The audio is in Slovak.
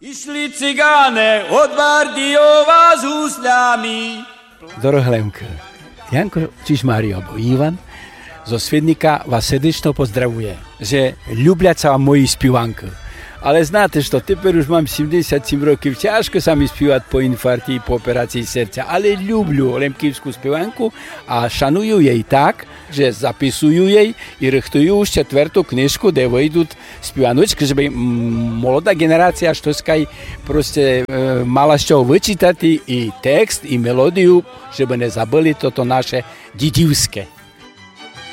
Išli cigáne od Bardijova s husľami. Dorohlemka, Janko Čižmári alebo Ivan zo Sviednika vás srdечно pozdravuje, že ľubľaca moji spievanky. Ale znáte, že teper už mám 77 rokov, ťažko sa mi spievať po infarkte, po operácii srdca, ale ľúbľu lemkivskú spievanku a šanujú jej tak, že zapisujú jej i rechtujú už 4. knižku, kde vyjdú spievanučky, že by mladá generácia štoskaj proste mala z čoho vyčítať i text, i melódiu, že by nezabili toto naše didivské.